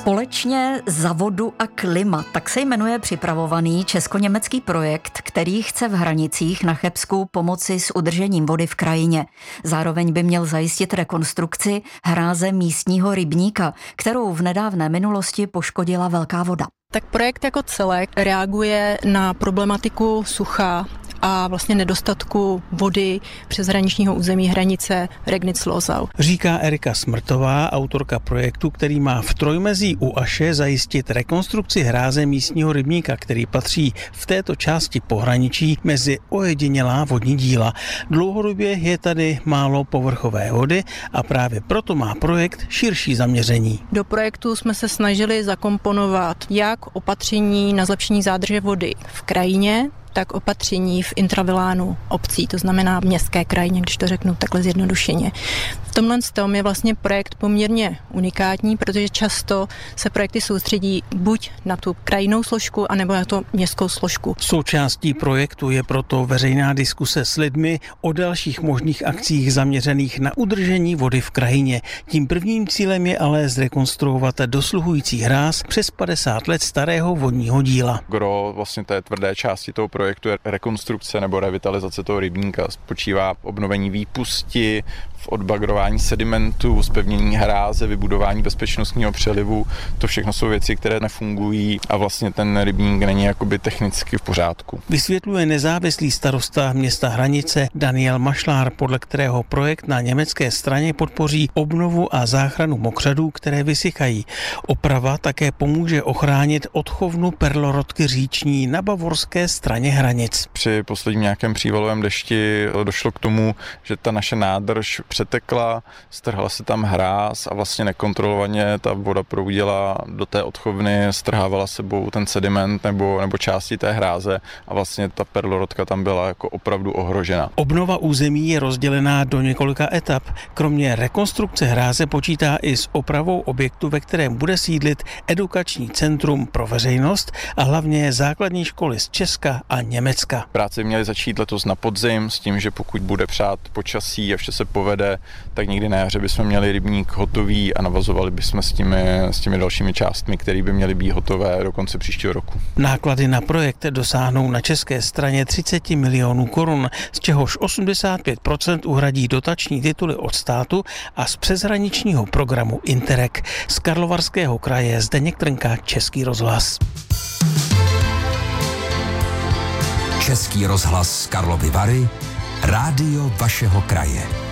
Společně za vodu a klima, tak se jmenuje připravovaný česko-německý projekt, který chce v Hranicích na Chebsku pomoci s udržením vody v krajině. Zároveň by měl zajistit rekonstrukci hráze místního rybníka, kterou v nedávné minulosti poškodila velká voda. Tak projekt jako celek reaguje na problematiku sucha a vlastně nedostatku vody přeshraničního území hranice Regnitz-Losau. Říká Erika Smrtová, autorka projektu, který má v Trojmezí u Aše zajistit rekonstrukci hráze místního rybníka, který patří v této části pohraničí mezi ojedinělá vodní díla. Dlouhodobě je tady málo povrchové vody a právě proto má projekt širší zaměření. Do projektu jsme se snažili zakomponovat jak opatření na zlepšení zádrže vody v krajině, tak opatření v intravilánu obcí, to znamená v městské krajině, když to řeknu takhle zjednodušeně. V tomhle tom je vlastně projekt poměrně unikátní, protože často se projekty soustředí buď na tu krajinnou složku, anebo na tu městskou složku. Součástí projektu je proto veřejná diskuse s lidmi o dalších možných akcích zaměřených na udržení vody v krajině. Tím prvním cílem je ale zrekonstruovat dosluhující hráz přes 50 let starého vodního díla. Gro vlastně té tvrdé části toho projektu je rekonstrukce nebo revitalizace toho rybníka. Spočívá v obnovení výpusti, v odbagrování sedimentu, zpevnění hráze, vybudování bezpečnostního přelivu. To všechno jsou věci, které nefungují a vlastně ten rybník není jakoby technicky v pořádku. Vysvětluje nezávislý starosta města Hranice Daniel Mašlár, podle kterého projekt na německé straně podpoří obnovu a záchranu mokřadů, které vysychají. Oprava také pomůže ochránit odchovnu perlorodky říční na bavorské straně hranic. Při posledním nějakém přívalovém dešti došlo k tomu, že ta naše nádrž přetekla, strhla se tam hráz a vlastně nekontrolovaně ta voda proudila do té odchovny, strhávala sebou ten sediment nebo části té hráze a vlastně ta perlorodka tam byla jako opravdu ohrožena. Obnova území je rozdělená do několika etap. Kromě rekonstrukce hráze počítá i s opravou objektu, ve kterém bude sídlit edukační centrum pro veřejnost a hlavně základní školy z Česka a Německa. Práce měly začít letos na podzim s tím, že pokud bude přát počasí a vše se povede, tak někdy na jaře bychom měli rybník hotový a navazovali bychom s těmi dalšími částmi, které by měly být hotové do konce příštího roku. Náklady na projekt dosáhnou na české straně 30 milionů korun, z čehož 85% uhradí dotační tituly od státu a z přeshraničního programu Interreg. Z Karlovarského kraje Zdeněk Trnka, Český rozhlas. Český rozhlas Karlovy Vary, rádio vašeho kraje.